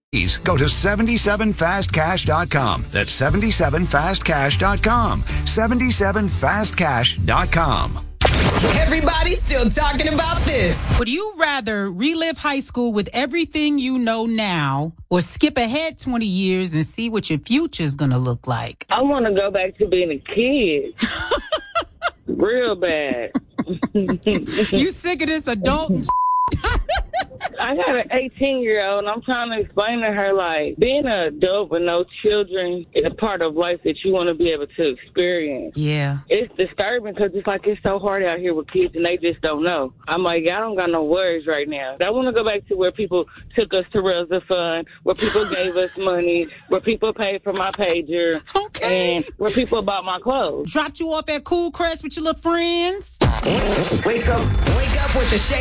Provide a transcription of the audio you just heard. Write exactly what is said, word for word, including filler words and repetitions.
Go to seventy-seven fast cash dot com. That's seventy-seven fast cash dot com. seventy-seven fast cash dot com. Everybody's still talking about this. Would you rather relive high school with everything you know now or skip ahead twenty years and see what your future's going to look like? I want to go back to being a kid. Real bad. You sick of this adult and I got an eighteen-year-old, and I'm trying to explain to her, like, being an adult with no children is a part of life that you want to be able to experience. Yeah. It's disturbing because it's like it's so hard out here with kids, and they just don't know. I'm like, I don't got no worries right now. I want to go back to where people took us to Rails of Fun, where people gave us money, where people paid for my pager, okay. and where people bought my clothes. Dropped you off at Cool Crest with your little friends. Wake up. Wake up with the Shay